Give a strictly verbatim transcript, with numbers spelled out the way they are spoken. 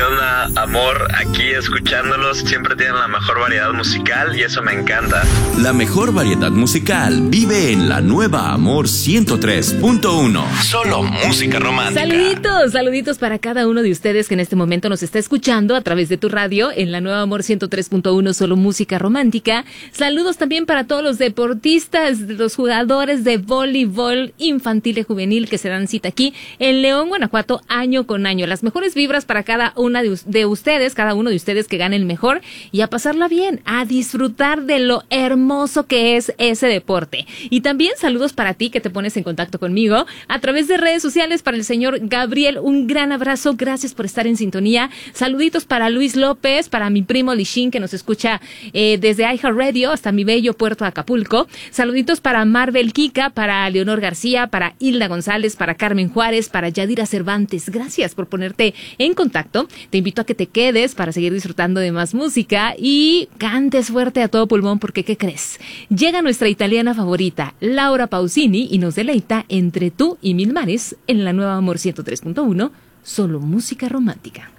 onda, amor? Aquí escuchándolos, siempre tienen la mejor variedad musical y eso me encanta. La mejor variedad musical vive en la nueva Amor ciento tres punto uno. Solo música romántica. Saluditos, saluditos para cada uno de ustedes que en este momento nos está escuchando a través de tu radio en la nueva Amor ciento tres punto uno, solo música romántica. Saludos también para todos los deportistas, los jugadores de voleibol infantil y juvenil que se dan cita aquí en León, Guanajuato, año con año. Las mejores vibras para cada una de, de ustedes, cada uno de ustedes que gane el mejor y a pasarla bien, a disfrutar de lo hermoso que es ese deporte. Y también saludos para ti que te pones en contacto conmigo a través de redes sociales. Para el señor Gabriel, un gran abrazo, gracias por estar en sintonía. Saluditos para Luis López, para mi primo Lishin que nos escucha eh, desde iHeartRadio hasta mi bello puerto de Acapulco. Saluditos para Marvel Kika, para Leonor García, para Hilda González, para Carmen Juárez, para Yadira Cervantes. Gracias por ponerte en contacto. Te invito a que te quedes para seguir disfrutando de más música y cantes fuerte a todo pulmón porque, ¿qué crees? Llega nuestra italiana favorita, Laura Pausini, y nos deleita Entre tú y mil mares en la nueva Amor ciento tres punto uno, solo música romántica.